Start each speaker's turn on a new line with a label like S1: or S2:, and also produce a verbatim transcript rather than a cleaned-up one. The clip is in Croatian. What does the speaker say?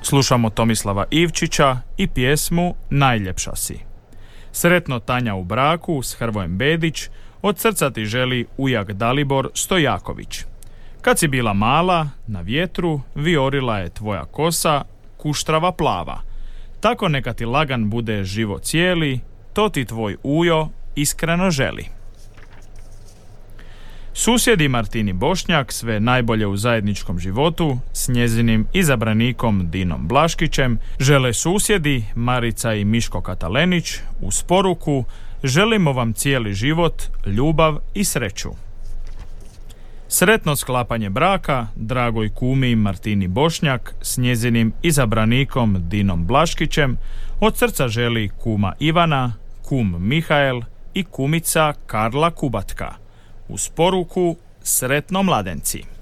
S1: Slušamo Tomislava Ivčića i pjesmu Najljepša si. Sretno Tanja u braku s Hrvojem Bedić, od srca ti želi ujak Dalibor Stojaković. Kad si bila mala, na vjetru viorila je tvoja kosa, kuštrava plava. Tako neka ti lagan bude život cijeli, to ti tvoj ujo iskreno želi. Susjedi Martini Bošnjak sve najbolje u zajedničkom životu s njezinim izabranikom Dinom Blaškićem žele susjedi Marica i Miško Katalenić uz poruku želimo vam cijeli život, ljubav i sreću. Sretno sklapanje braka dragoj kumi Martini Bošnjak s njezinim izabranikom Dinom Blaškićem od srca želi kuma Ivana, kum Mihael i kumica Karla Kubatka. Uz poruku sretno mladenci.